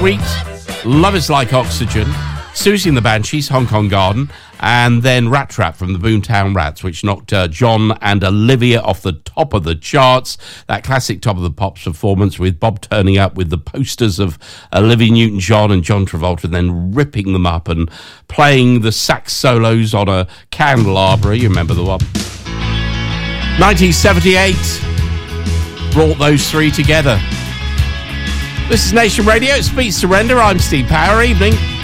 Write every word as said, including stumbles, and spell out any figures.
Sweet, Love Is Like Oxygen, Susie and the Banshees, Hong Kong Garden, and then Rat Trap from the Boomtown Rats, which knocked uh, John and Olivia off the top of the charts. That classic Top of the Pops performance with Bob turning up with the posters of Olivia Newton-John and John Travolta, and then ripping them up and playing the sax solos on a candelabra. You remember the one? nineteen seventy-eight brought those three together. This is Nation Radio. It's Beat Surrender. I'm Steve Power. Evening.